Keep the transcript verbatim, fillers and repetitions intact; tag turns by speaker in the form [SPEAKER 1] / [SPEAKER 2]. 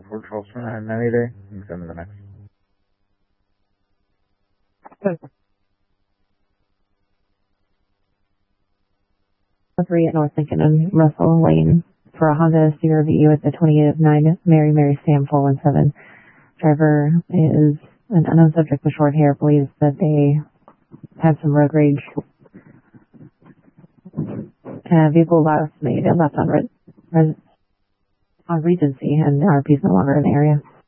[SPEAKER 1] for for Charleston and any day. You can send me the next.
[SPEAKER 2] Three at North Lincoln and Russell Lane for a Honda C R V with the twenty-eight of nine Mary Mary Sam four one seven. Driver is an unknown subject with short hair. Believes that they had some road rage. Uh, vehicle last made left on, Re- Res- on Regency, and R P is no longer in the area.